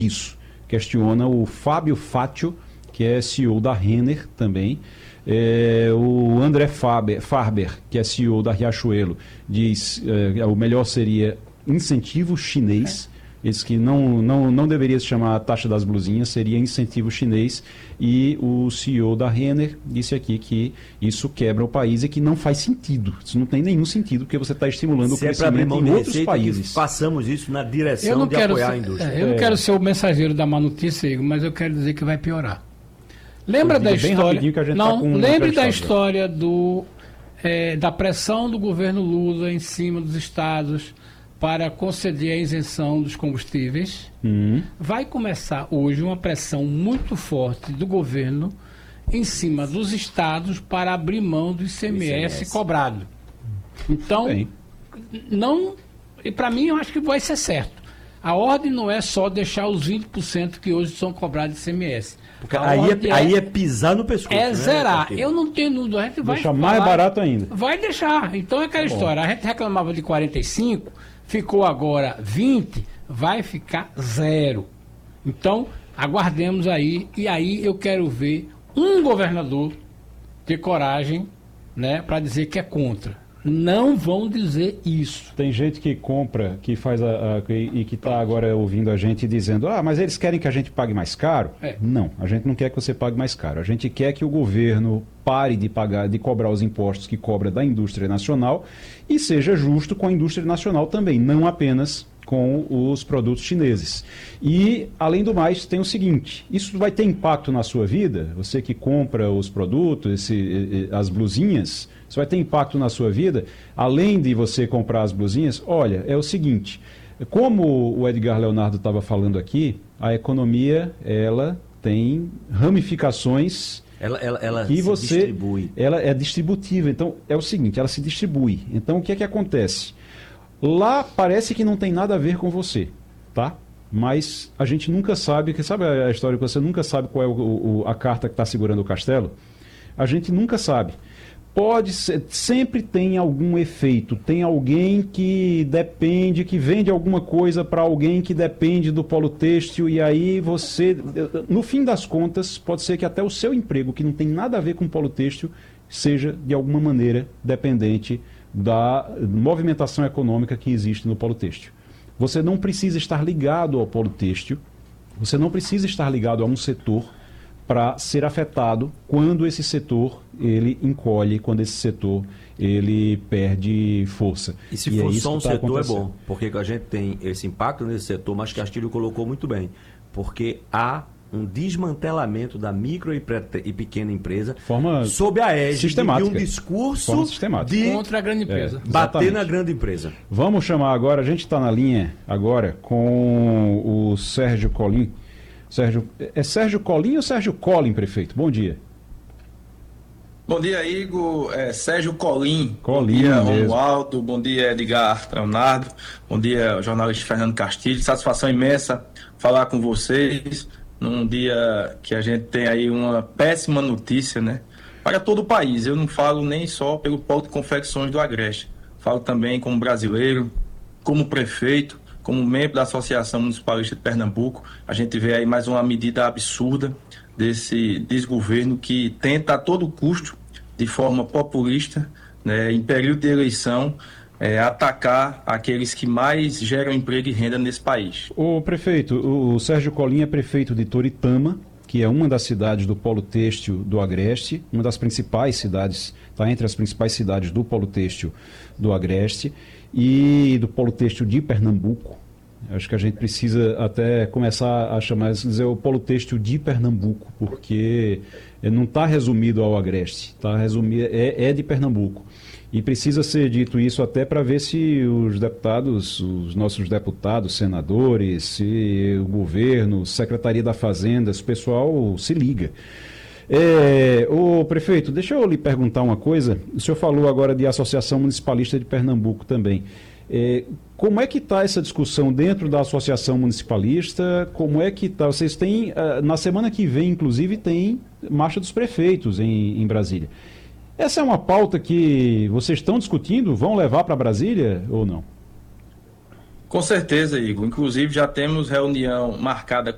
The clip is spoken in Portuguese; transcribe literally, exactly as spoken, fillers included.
isso. Questiona o Fábio Fátio, que é C E O da Renner também. É, o André Faber, Farber, que é C E O da Riachuelo, diz é, o melhor seria incentivo chinês. Diz que não, não, não deveria se chamar taxa das blusinhas, seria incentivo chinês. E o C E O da Renner disse aqui que isso quebra o país e que não faz sentido. Isso não tem nenhum sentido, porque você está estimulando se o crescimento é em outros países. Que façamos isso na direção de apoiar ser, a indústria. É, eu não é. quero ser o mensageiro da má notícia, Igor, mas eu quero dizer que vai piorar. Lembra da bem história? rapidinho que a gente Não, tá com lembre da já. história do, é, da pressão do governo Lula em cima dos estados para conceder a isenção dos combustíveis. Hum. Vai começar hoje uma pressão muito forte do governo em cima dos estados para abrir mão do I C M S, I C M S. Cobrado. Então, Bem. não, e para mim eu acho que vai ser certo. A ordem não é só deixar os vinte por cento que hoje são cobrados de I C M S. Porque aí é, aí é pisar no pescoço. É né, zerar. Marquinhos? Eu não tenho dúvida. A gente vai Deixa mais barato ainda. Vai deixar. Então é aquela Bom. história. A gente reclamava de quarenta e cinco, ficou agora vinte, vai ficar zero. Então, aguardemos aí. E aí eu quero ver um governador ter coragem, né, para dizer que é contra. Não vão dizer isso. Tem gente que compra, que faz a, a, e que está agora ouvindo a gente dizendo, ah, mas eles querem que a gente pague mais caro? É. Não, a gente não quer que você pague mais caro. A gente quer que o governo pare de pagar, de cobrar os impostos que cobra da indústria nacional e seja justo com a indústria nacional também, não apenas com os produtos chineses. E, além do mais, tem o seguinte, isso vai ter impacto na sua vida? Você que compra os produtos, esse, as blusinhas, isso vai ter impacto na sua vida? Além de você comprar as blusinhas, olha, é o seguinte, como o Edgar Leonardo estava falando aqui, a economia, ela tem ramificações Ela, ela, ela que se você, distribui. Ela é distributiva, então é o seguinte, ela se distribui. Então, o que é que acontece? Lá parece que não tem nada a ver com você, tá? Mas a gente nunca sabe, que sabe a história que você nunca sabe qual é o, o, a carta que está segurando o castelo? A gente nunca sabe. Pode ser, sempre tem algum efeito, tem alguém que depende, que vende alguma coisa para alguém que depende do polo têxtil e aí você, no fim das contas, pode ser que até o seu emprego, que não tem nada a ver com o polo têxtil, seja de alguma maneira dependente da movimentação econômica que existe no polo têxtil. Você não precisa estar ligado ao polo têxtil, você não precisa estar ligado a um setor para ser afetado quando esse setor ele encolhe, quando esse setor ele perde força. E se e for é só um tá setor é bom, porque a gente tem esse impacto nesse setor, mas Castilho colocou muito bem, porque há um desmantelamento da micro e, pré, e pequena empresa forma sob a égide de um de discurso de contra a grande empresa. É, bater exatamente. na grande empresa. Vamos chamar agora, a gente está na linha agora com o Sérgio Colim. Sérgio, é Sérgio Colim ou Sérgio Colin, prefeito? Bom dia. Bom dia, Igor. É, Sérgio Colim. Colim bom dia, mesmo. Romualdo. Bom dia, Edgar Leonardo. Bom dia, jornalista Fernando Castilho. Satisfação imensa falar com vocês num dia que a gente tem aí uma péssima notícia, né? Para todo o país. Eu não falo nem só pelo polo de confecções do Agreste. Falo também como brasileiro, como prefeito, como membro da Associação Municipalista de Pernambuco. A gente vê aí mais uma medida absurda desse desgoverno que tenta a todo custo, de forma populista, né, em período de eleição, é, atacar aqueles que mais geram emprego e renda nesse país. O prefeito, o Sérgio Colim é prefeito de Toritama, que é uma das cidades do polo têxtil do Agreste, uma das principais cidades, está entre as principais cidades do polo têxtil do Agreste e do polo têxtil de Pernambuco. Acho que a gente precisa até começar a chamar, dizer, o polo têxtil de Pernambuco, porque não está resumido ao Agreste, tá resumido, é, é de Pernambuco. E precisa ser dito isso até para ver se os deputados, os nossos deputados, senadores, se o governo, Secretaria da Fazenda, o pessoal se liga. É, ô prefeito, deixa eu lhe perguntar uma coisa. O senhor falou agora de Associação Municipalista de Pernambuco também. É, como é que está essa discussão dentro da Associação Municipalista? Como é que está? Vocês têm, na semana que vem, inclusive, tem Marcha dos Prefeitos em, em Brasília. Essa é uma pauta que vocês estão discutindo? Vão levar para Brasília ou não? Com certeza, Igor. Inclusive, já temos reunião marcada